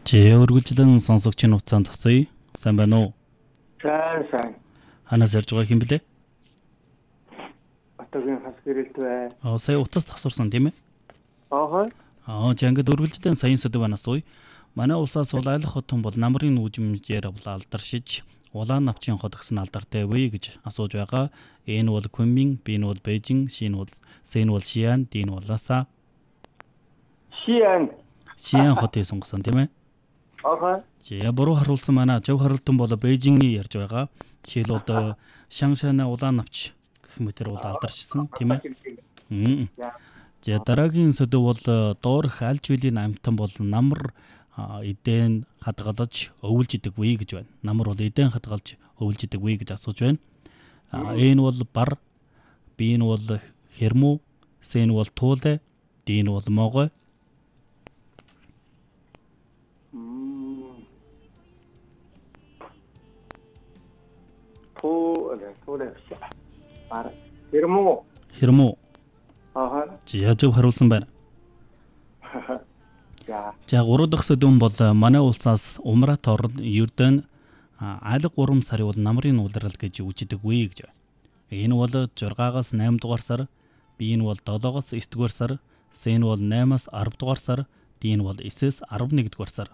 Өргөлжлэн сонсогчийн хугацаанд тасъя. Сайн байна уу? Сайн. Ханаас ярьж байгаа хэм блэ? Отогийн хас гэрэлт бай. Сая утас тасурсан тийм ээ? Ааха. Ингээд өргөлжлэн саяын сэдв анасуй. Манай улсаас бол айлах хотон бол намрын үүжимжээр алдаршиж, улаан навчийн хот гэсэн алдартай вэ гэж асууж байгаа. Энэ бол Кунмин, би нь бол Бээжин, Син бол Шиан, Ди нь бол Ласа. Шиан хотыг сонгосон тийм ээ? Ааха. Буруу харуулсан манай Жав Харалтан бол Бээжингийн ярьж байгаа. Жишээл одоо Шаншана улаан навч гэх мэтэр бол алдаршсан тийм ээ. Дараагийн сэдв бол доорх аль жилийн амьтан бол намар эдэн хадгалж өвлж идэг вэ гэж байна. Намар бол эдэн хадгалж өвлж идэг вэ гэж асууж байна. Энэ бол бар, би нь бол хэрмүү, С нь бол туулай, Ди нь бол могой. Бар. Хэрмүү. Ааха. Жав харуулсан байна. Гурав дахь сэдв бол манай улсаас Умрат орнд ердөө айлг 3 сарын бол намрын улирал гэж үжидэг вэ гэж байна. Энэ бол 6-аас 8 дугаар сар, би нь бол 7-оос 9 дугаар сар, С нь бол 8-аас 10 дугаар сар, Ди нь бол 9-ээс 11 дугаар сар.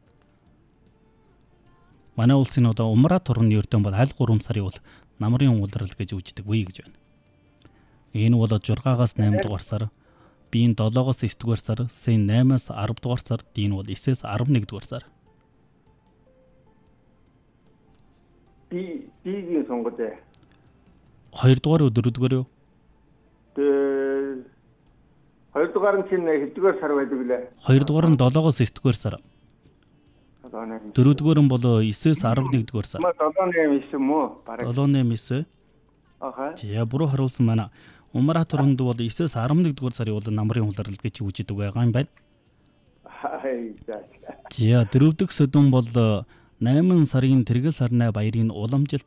Манай улсын одоо Умрат орнд ердөө бол айлг 3 сарын бол намрын улирал гэж үжидэг вэ гэж байна. Энэ бол 6-аас 8 дугаар сар, би нь 7-оос 9 дугаар сар, С нь 8-аас 10 дугаар сар, Ди нь бол 9-ээс 11 дугаар сар. Бигийн сонгож ээ. 2 дугаар уу 4 дугаар юу? 2 дугаар нь чинь хэддүгээр сар байдаг лээ? 2 дугаар нь 7-оос 9 дугаар сар. 4 дугаар нь бол 9-ээс 11 дугаар сар. 7-8 9 мө? 7-8 9. Ааха. Буруу харуулсан байна. Умрат орнд бол 9-ээс 11 дугаар сарын бол намрын улирал гэж үжидэг байгаа юм байна. Дөрөв дэх сэдв бол 8 сарын тэргэл сарны баярын уламжилт